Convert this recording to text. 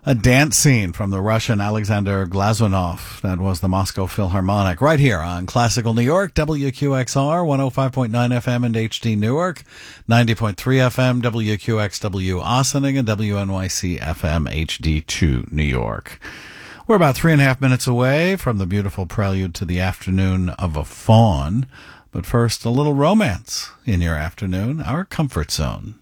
A dance scene from the Russian Alexander Glazunov. That was the Moscow Philharmonic. Right here on Classical New York, WQXR, 105.9 FM in HD Newark, 90.3 FM, WQXW Ossining, and WNYC FM HD2 New York. We're about 3.5 minutes away from the beautiful prelude to the Afternoon of a Faun. But first, a little romance in your afternoon, our Comfort Zone.